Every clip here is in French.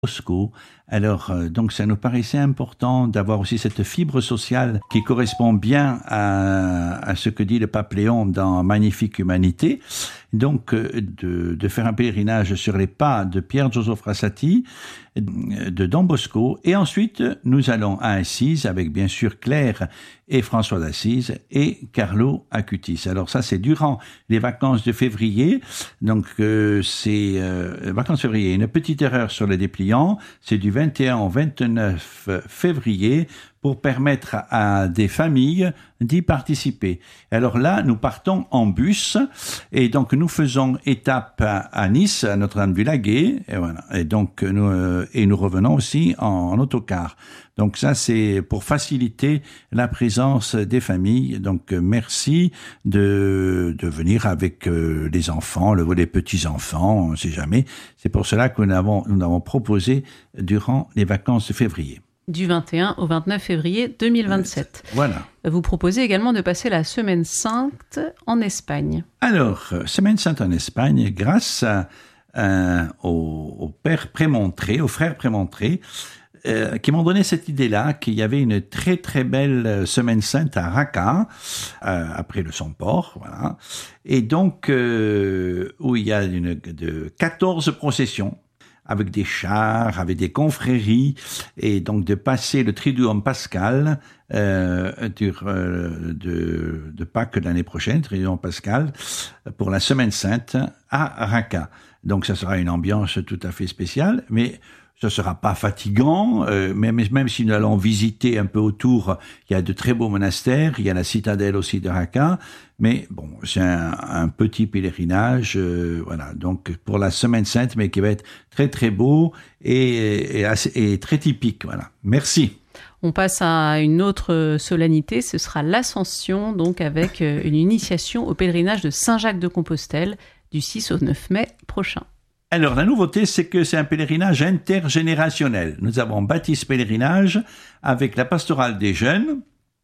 Bosco. Alors, donc, ça nous paraissait important d'avoir aussi cette fibre sociale qui correspond bien à ce que dit le pape Léon dans Magnifique Humanité. Donc, de faire un pèlerinage sur les pas de Pier Giorgio Frassati, de Don Bosco, et ensuite, nous allons à Assise avec bien sûr Claire et François d'Assise et Carlo Acutis. Alors ça, c'est durant les vacances de février. Donc, c'est vacances de février. Une petite erreur sur le dépliant, c'est du 21 au 29 février pour permettre à des familles d'y participer. Alors là, nous partons en bus et donc nous faisons étape à Nice, à Notre-Dame-du-Laguet, et voilà. Et donc nous revenons aussi en autocar. Donc ça, c'est pour faciliter la présence des familles. Donc merci de venir avec les enfants, les petits-enfants, on ne sait jamais. C'est pour cela que nous avons proposé durant les vacances de février. Du 21 au 29 février 2027. Voilà. Vous proposez également de passer la Semaine Sainte en Espagne. Alors, Semaine Sainte en Espagne, grâce au père Prémontré, au frère Prémontré, qui m'ont donné cette idée-là, qu'il y avait une très très belle Semaine Sainte à Raqqa, après le Somport, voilà. Et donc, où il y a 14 processions, avec des chars, avec des confréries, et donc de passer le Triduum Pascal de Pâques de l'année prochaine, Triduum Pascal, pour la Semaine Sainte à Raqqa. Donc ça sera une ambiance tout à fait spéciale, mais ça sera pas fatigant, même si nous allons visiter un peu autour, il y a de très beaux monastères, il y a la citadelle aussi de Raqqa, mais bon, c'est un petit pèlerinage, voilà, donc pour la Semaine Sainte, mais qui va être très très beau et très typique, voilà. Merci. On passe à une autre solennité, ce sera l'Ascension, donc avec une initiation au pèlerinage de Saint-Jacques-de-Compostelle du 6 au 9 mai prochain. Alors, la nouveauté, c'est que c'est un pèlerinage intergénérationnel. Nous avons bâti ce pèlerinage avec la pastorale des jeunes.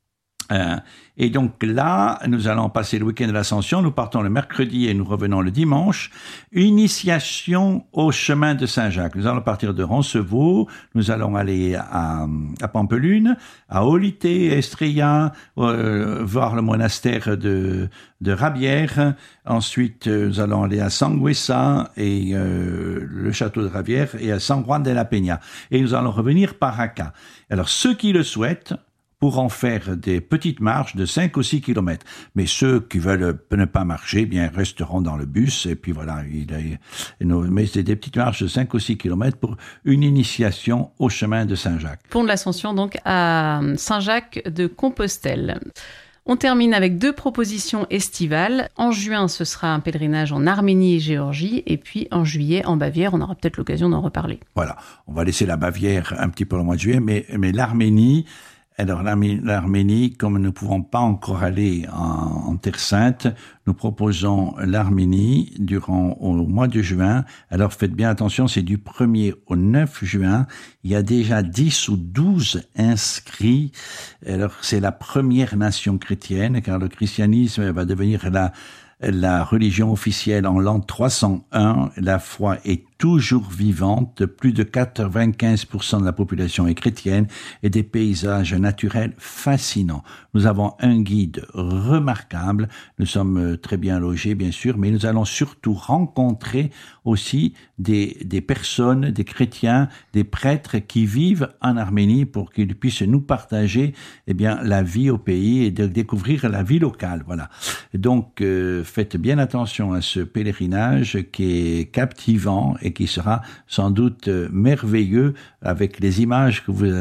Et donc là, nous allons passer le week-end de l'Ascension. Nous partons le mercredi et nous revenons le dimanche. Initiation au chemin de Saint-Jacques. Nous allons partir de Roncevaux. Nous allons aller à Pampelune, à Olité, Estrella, voir le monastère de Rabière. Ensuite, nous allons aller à Sangüesa et le château de Rabière et à San Juan de la Peña. Et nous allons revenir par Raqqa. Alors, ceux qui le souhaitent pourront faire des petites marches de 5 ou 6 kilomètres. Mais ceux qui veulent ne pas marcher, bien, resteront dans le bus. Et puis voilà, mais c'est des petites marches de 5 ou 6 kilomètres pour une initiation au chemin de Saint-Jacques. Pont de l'Ascension, donc, à Saint-Jacques-de-Compostelle. On termine avec 2 propositions estivales. En juin, ce sera un pèlerinage en Arménie et Géorgie. Et puis, en juillet, en Bavière. On aura peut-être l'occasion d'en reparler. Voilà. On va laisser la Bavière un petit peu au mois de juillet, mais l'Arménie... Alors l'Arménie, comme nous ne pouvons pas encore aller en Terre Sainte, nous proposons l'Arménie au mois de juin. Alors faites bien attention, c'est du 1er au 9 juin. Il y a déjà 10 ou 12 inscrits. Alors c'est la première nation chrétienne, car le christianisme va devenir la religion officielle en l'an 301. La foi est toujours vivante. Plus de 95% de la population est chrétienne et des paysages naturels fascinants. Nous avons un guide remarquable. Nous sommes très bien logés, bien sûr, mais nous allons surtout rencontrer aussi des personnes, des chrétiens, des prêtres qui vivent en Arménie pour qu'ils puissent nous partager, la vie au pays et de découvrir la vie locale. Voilà. Donc, faites bien attention à ce pèlerinage qui est captivant et qui sera sans doute merveilleux avec les images que vous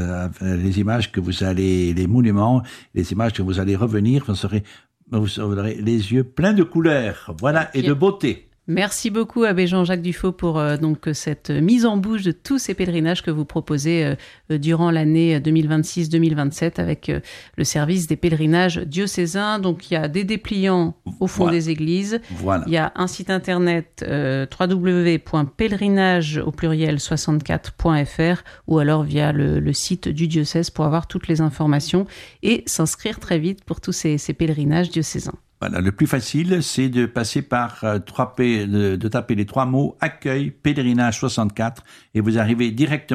allez, les monuments, les images que vous allez revenir, vous aurez les yeux pleins de couleurs, voilà, et de beauté. Merci beaucoup, Abbé Jean-Jacques Dufaux, pour donc cette mise en bouche de tous ces pèlerinages que vous proposez durant l'année 2026-2027 avec le service des pèlerinages diocésains. Donc, il y a des dépliants au fond des églises. Voilà. Il y a un site internet www.pèlerinage64.fr ou alors via le site du diocèse pour avoir toutes les informations et s'inscrire très vite pour tous ces pèlerinages diocésains. Voilà, le plus facile, c'est de passer par de taper les 3 mots accueil pèlerinage 64 et vous arrivez directement